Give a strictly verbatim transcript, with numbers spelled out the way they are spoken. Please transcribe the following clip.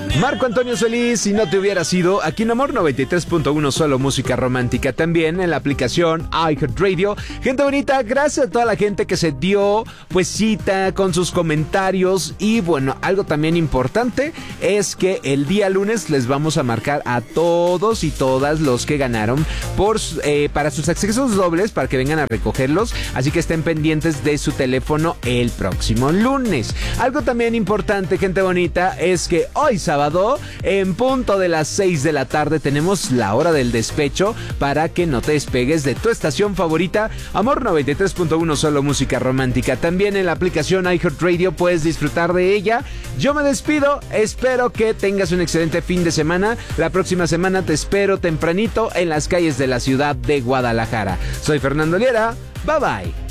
Marco Antonio Solís, si no te hubiera sido, aquí en Amor noventa y tres punto uno, solo música romántica, también en la aplicación iHeartRadio. Gente bonita, gracias a toda la gente que se dio pues cita con sus comentarios. Y bueno, algo también importante es que el día lunes les vamos a marcar a todos y todas los que ganaron por eh, para sus accesos dobles, para que vengan a recogerlos. Así que estén pendientes de su teléfono el próximo lunes. Algo también importante, gente bonita, es que hoy sábado, en punto de las seis de la tarde, tenemos la hora del despecho para que no te despegues de tu estación favorita, Amor noventa y tres punto uno, solo música romántica. También en la aplicación iHeartRadio puedes disfrutar de ella. Yo me despido, espero que tengas un excelente fin de semana. La próxima semana te espero tempranito en las calles de la ciudad de Guadalajara. Soy Fernando Liera, bye bye.